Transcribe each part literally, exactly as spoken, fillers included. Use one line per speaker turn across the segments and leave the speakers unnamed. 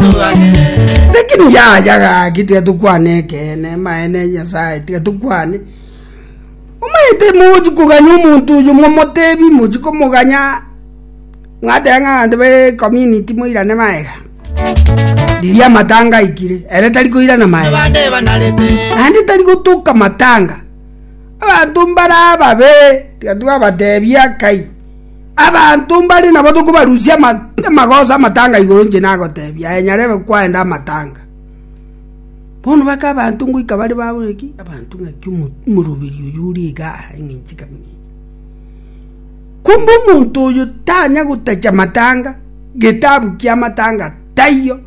Lakini ya ya kitu tukwane kene maene nyasaye tika tukwane. Umaite muji kuganya umuntu uyu momotebi muji ko muganya ngade ngade be community muirane maega. Diria matanga ikire ere tari ko irana maega.
Bande banarete.
Andi tari ko tuka matanga. Abantu mbara babe tika tuka batebia kai. Abantu mbari na boto kubarusia magoza matanga igoro nje nagotebia enyarebe kwaenda matanga. Bono baka abantu nguika bari babweki abantu ngaki umurubiri yuri ga nginchika mwe. Kumbu muntu uyu tanya gutacha matanga gitabu kya matanga tayo.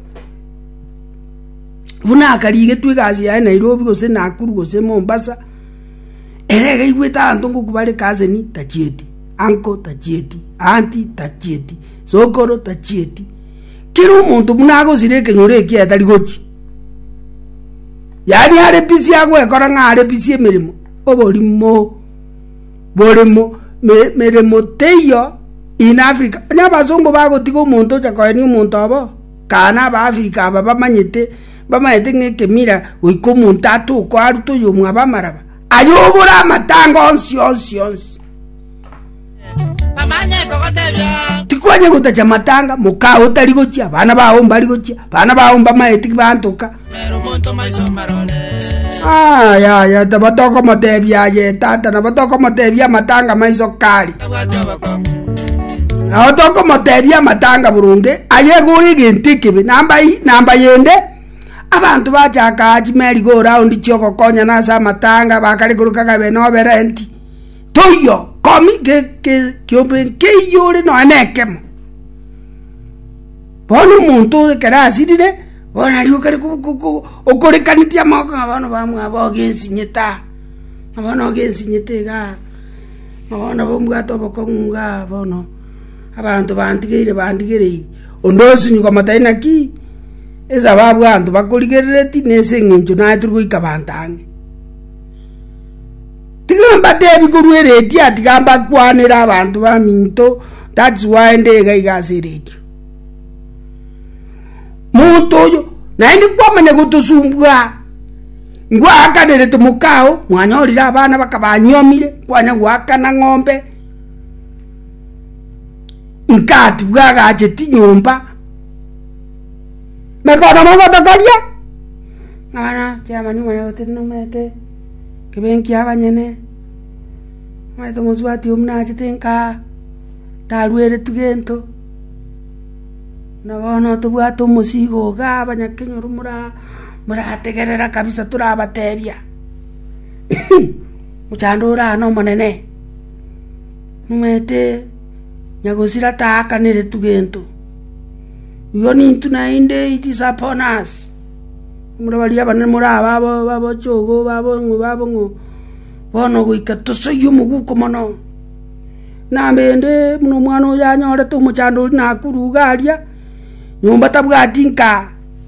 Buna akarige twigazi ya Nairobi gose Nakuru gose Mombasa. Erega igweta abantu ngukubare kazeni tachieti. Anko tachieti, anti tachieti, sokoro tachieti. Kiru muntu munago sireke nyore kia tari gochi. Yani hare pisi yago ekora nga hare pisi emirimo. Oborimo, borimo, me, mirimo teyo in Africa. Nyaba sombo bago tiko muntu chakwa ni muntu abo. Kana ba Africa aba bamanyete, bamanyete ngeke mira wiko muntatu kwa aruto yomu abamaraba. Ayobora matanga onsi onsi onsi.
Mamanye kokotebya.
Tikwanye gutacha matanga mukao tari gochia bana baho mbari gochia bana baho mbamaeti bantuka.
Mero monto maiso marole.
Ah ya ya tabatoko motebya ye tata na batoko motebya matanga maiso kali. Otoko motebya matanga burunde aye guri gintikibe namba i namba yende abantu bachaka aji meri go round choko konya na sa matanga bakari guruka gabe no berenti. Toyo komi ke ke kyoben ke yore no anekemo. Bono muntu kera sidire bona rio kare ku ku okore kanitia mako abano bamwe abogensi nyeta. Abano ogensi nyetega. Abano bomwato bokonga bono. Abantu bantigire bandigire. Ondosi nyuko mataina ki. Eza babu antu bakoligereti nese nginjo na turgo ikabantange. Tigamba debi kurwere tia tigamba kwanira abantu ba minto. That's why ndega igase radio. Muntu yo naindi kwamanya gutusumbwa. Ngwa akadere tumukao mwanyorira abana bakabanyomire kwanya gwaka na ng'ombe. Nkati bwaga acheti nyumba. Mekona mangota kalia. Ngana chama nyuma yote numete. Kebenki abanyene. Maito muzwati umna achitenka. Talwere tugento. Nabono tubwato musigo ga abanyakenyo rumura murategerera kabisa turabatebya. Muchandura no monene. Numete nyagosira taakanire tugento. Yoni tunainde it is upon us. Murabali abana muraba babo babo chogo babo ngo babo ngo bono guikato soyo muguko mono. Nambende muno mwana yanyore to muchando na kurugaria. Nyumba tabwatinka.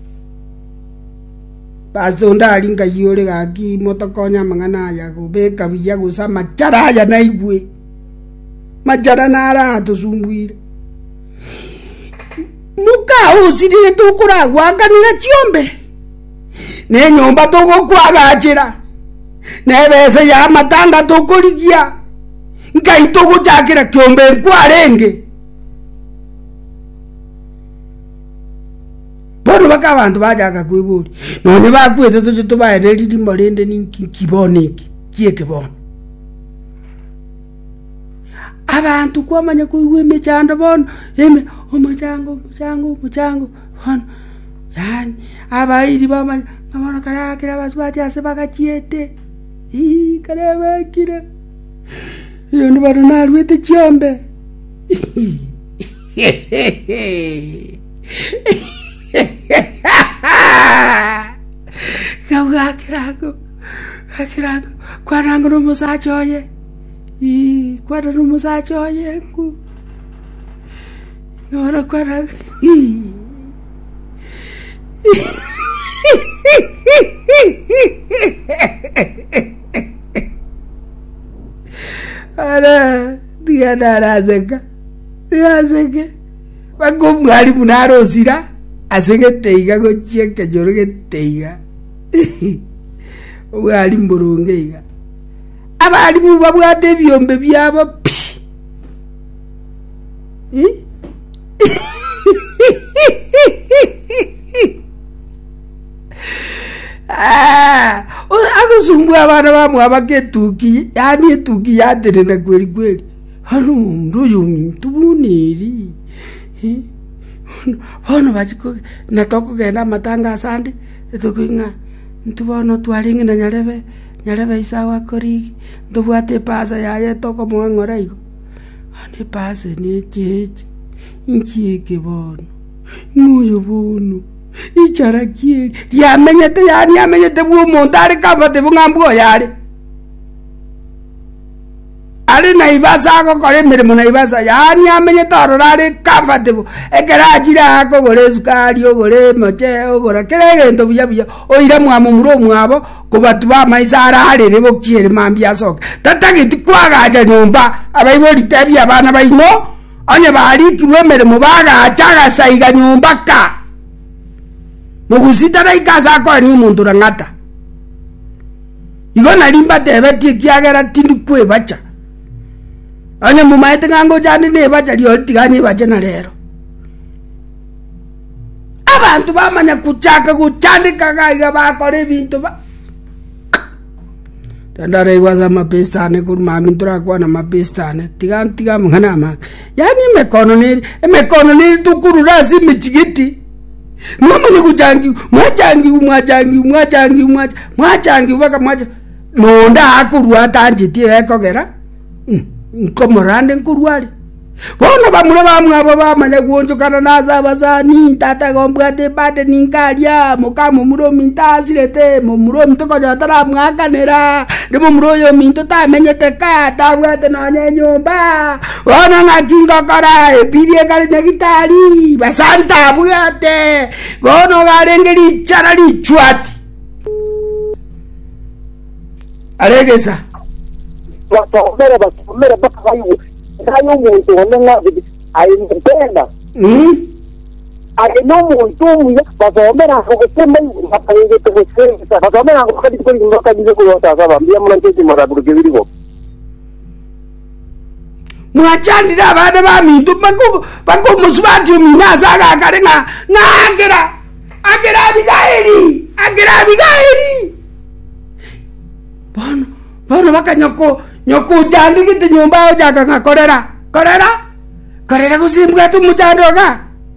Baso ndalinga yore gaki motokonya mangana ya kubeka biya gusa machara ya naibwe. Machara nara tusumbwire. Muka usirire tukura waganira chiombe. Ne nyumba toko kwagachira. Ne bese ya matanga tokoligia. Ngai toko chakira kiombe kwarenge. Bono baka abantu bajaga kwiburi. None bakwete tucho tubaere riri morende ni kiboneki. Kieke bono. Abantu kwamanya kuiwe mechando bono. Eme omachango machango machango bono. Yani abairi bamanya amana karakira baswacha se bagachiete. Ii karaba kira. Yo ni bana narwete chiombe. Kau akirago akirago kwanango no musachoye I kwada no musachoye ku Nora kwada Ara dia dara zeka dia zeka bagum ngari munaro sira asigete gochie kejorogete iga wali mburunge iga abali mu babwate byombe byabo ah akusumbua abana bamwe abaketuki yani etuki yaterera kweli kweli hano ndo yumintu buniri hono bachiko natoko genda matanga sandi etukinga ntubono twaringi na nyarebe nyarebe isawa korigi ndubwate pasa yaye toko mwangora igo ane pasa ne cheche inchike bono nguyo bono ichara kieri yamenyete yani yamenyete bwo montare kafate bungambuo yari ari naibasa ko kore mirimo naibasa yani yamenyete ororare kafate bu ekera ajira ko gore sukari ogore moche ogora kerege ndo buya buya oira mwamu muro mwabo kubatu ba maisara ari rebo kieri mambia soka tatagiti kwagaja nyumba abayibori tebi abana bayino anye bari kirwe mirimo baga achaga saiga nyumba ka mugusita na ikasa kwa ni muntu rangata igo nalimba tebe tikiagera tindi kwe bacha anya mumaite ngango jani ne bacha lyo tiganye bacha na lero abantu bamanya kuchaka kuchandika gaiga bakore bintu ba tandare gwaza mapestane kur mami tura kwa na mapestane tigan tiga mngana ma yani mekono ni mekono ni tukuru rasi michigiti mama ni kujangi mwajangi mwajangi mwajangi mwajangi waka mwaja nonda akurwa tanjiti ekogera nkomorande nkurwali bona bamure bamwe abo bamanya guonjokana naza bazani tata gombwate bade ninkaria mukamo muro mintasirete mu muro mtoko jatara mwakanera ndimo muro yo minto tamenyete ka tabwate no nyumba bona ngakinga kara epirie kale nyagitari basanta bwate bono garengeri charali chwati aregesa
Bato mera bato mera baka bayu kayo muntu onenga ayintenda
mm
ari no muntu muya bato mera ko sembe bakaye to sembe bato mera ko kadi ko ngoka dize ko ta saba mbia mulante ti mara buru gebirigo
mwachandira abana bamintu bako bako musubati mina saga karenga ngagera agera bigairi agera bigairi bono bono bakanyoko nyoko jandi kiti nyumba ojaga nga korera korera korera kusimbwa tu muchandoga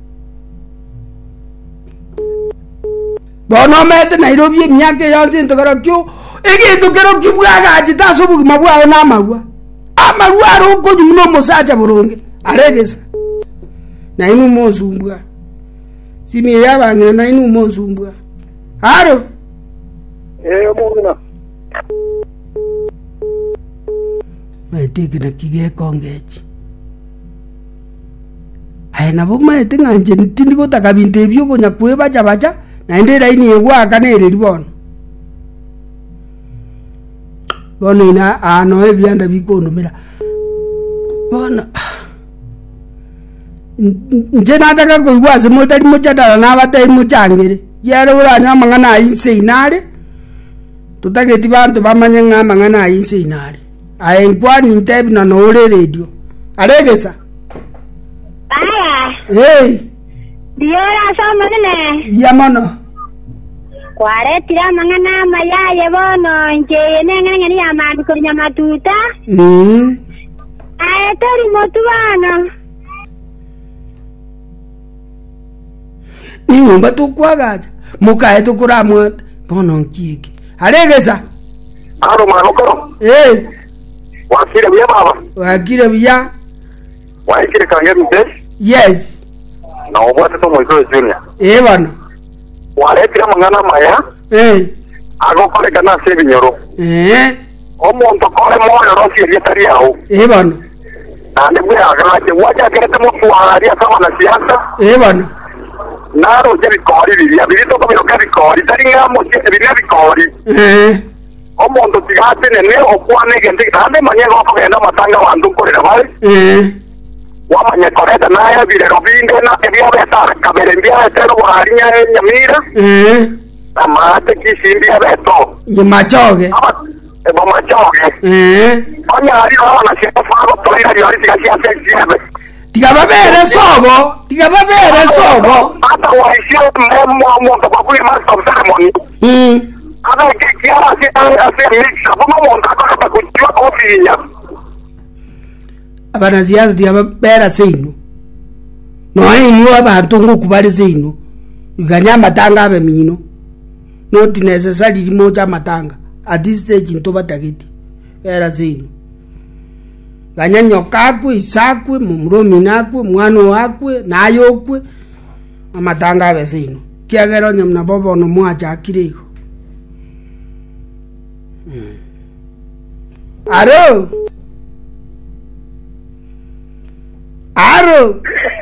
bono mete Nairobi myake yonse ntogoro kyo ege tokero kibwaga jita sobu mabwa na marwa amarwa ro ko jumuno mosaja boronge aregesa na inu mozumbwa simi yabangire na inu mozumbwa haro
eh mona
maiteke na kige kongechi aina bo maite nganje ntindi ko takabinte byo ko nyakwe bacha bacha na ndera ini egwa kanere ribono bono ina ano ebyanda bikondomera bono nje nataka ko igwaze motari mochadala na batai mochangere yare uranya mangana inse inare tutageti bantu bamanye ngama ngana inse inare aenkwani ntebi na nore radio aregesa
aya
hey
diora somone
ya mono
kware tira mangana mayaye bono nje nengene ni amandi ko nyamatuta
mm
ae tori motubana
ni ngomba tukwagaja mukae tukuramwa bono nkiki aregesa
aro manoko
hey
wakire bya baba
wakire bya
wakire kange mbe
yes
na obwate to moyo junior
eh bana
wale tira mangana maya
eh
ago kole kana se binyoro
eh
omuntu kole moyo ro si yetari aho
eh bana
ande bwe agaraje waja kerete mu swari akaba na siasa
eh bana
naro je bikori bibya birito ko biroka bikori tari ngamo je bibya bikori
eh
omuntu tigate ne ne okwane gente ande manye go kugenda matanga wandu korera bale
eh
wamanya koreta naye vile robinde na tebia beta kaberembia tero warinya nyamira
eh
amate kishindia beto
nyimachoge
ebo machoge
eh
onya ari wana sipo fago toira yori tikasia sesiebe
tikababere sobo tikababere sobo
hata waishio mmo mmo kwa kuli master of ceremony
mm
ana kikiara si ase mix kama monta kwa kujua ofinya
abana ziyaza tikababera seino no inu abantu ngokubali seino uganya matanga abe mino not necessarily moja matanga at this stage ntoba tageti era seino ganya nyokakwe isakwe mumromi nakwe mwana wakwe nayokwe amatanga abe seino kiagero nyamna bobo no mwacha akirego mm. Aro Aro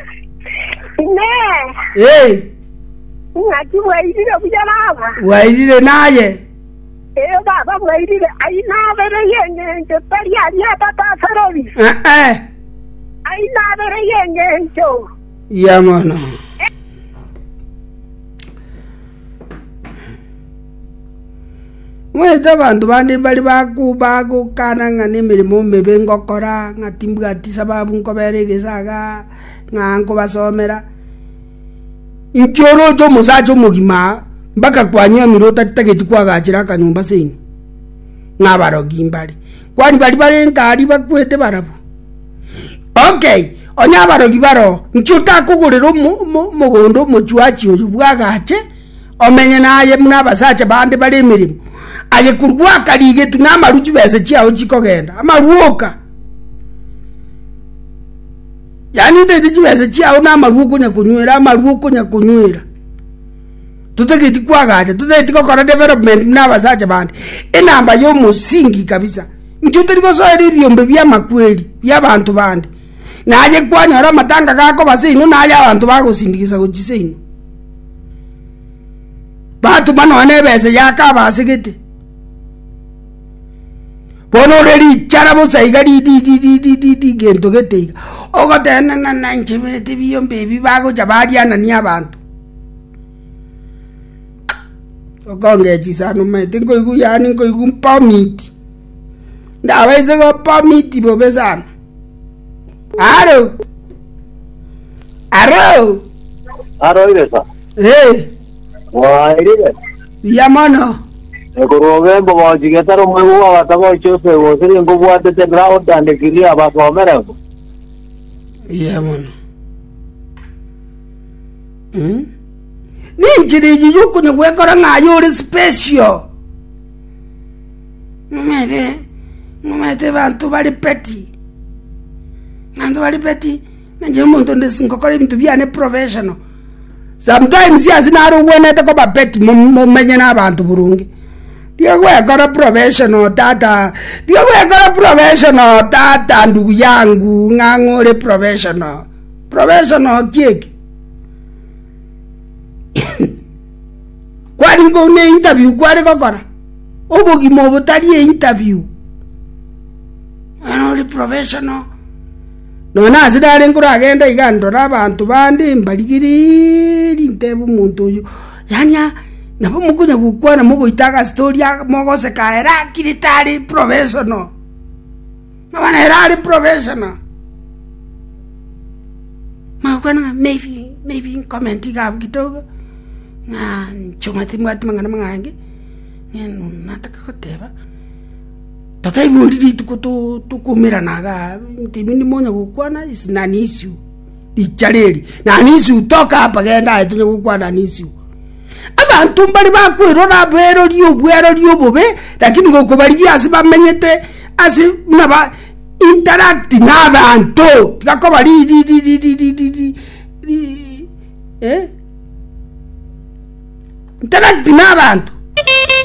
Ne
eh
ngati waidile kujalaba
waidile naye
eh baba waidile aina bere yenge njo paria ya tata sarobi
eh eh
aina bere yenge njo
ya mwana mwete bantu bandi bali baku baku kana ngani mirimo mebe ngokora ngatimbu ati sababu nkoberegesaga nganko basomera inkyoro cyo musacho mugima mbaka kwanya mirota tageti kwagachira kanyumba sini ngabarogi mbali kwani bali bali nkari bakwete barabu okay onya barogi baro nchuta kuguriro mugondo muchwachi oyo bwagache omenye naye muna basacha bandi bali mirimo aye kurwa karige tunama ruju bese chiao chikogenda amaruoka yani tete chibese chiao na maruoko nya kunywera maruoko nya kunywera tuteke tikwagaje tuteke tikokora development na basacha bandi enamba yo musingi kabisa nchuti riko so eri byombe bya makweli bya bantu bandi naje kwanyora matanga gako basino naje abantu bagusindikisa kuchisino batu bano ne bese yaka basigete bono reri charabo saigari di di di di di di gento gete ogo tena na na nchimete biyombe bibago jabari ana ni abantu ogo ngeji sanu mete ngo igu yani ngo igu permit ndawe ze go permit bobe sana aro aro
aro iresa
eh
wa iresa
yamono
ekoroge bobo jigetaro mwewa watako chose wosiri ngubu atete grao tande kilia basomera
yamono mm ninjiri yuko ne gwekora ngayo ri special numete numete bantu bali peti nandu bali peti nje muntu ndisingokora ibintu byane professional sometimes yazina aro wenete ko ba peti mumenye nabantu burungi Dio gwekora professional tata Dio gwekora professional tata ndugu yangu ngangore professional professional kieki kwani ngo ne interview kwari kokora obogi mo botari interview ano professional no na zidare ngura agenda igando nabantu bandi mbaligiri ntebu muntu uyu yani nabo mukunya gukwana mugo itaga story ya mogo se kaera kiritari professional mabana era professional makwana maybe maybe comment igav kidogo na chomati mwati mangana mangange nenu nataka kuteba tatai bulidi tukuto tukumira naga timini monya gukwana is nani issue ichareri nani issue toka hapa genda etunye gukwana nani issue abantu mbali bakwirora bero lyo bwero lyo bobe lakini goko bali asi bamenyete asi naba interact n'abantu tikakoba li li li li li eh interact n'abantu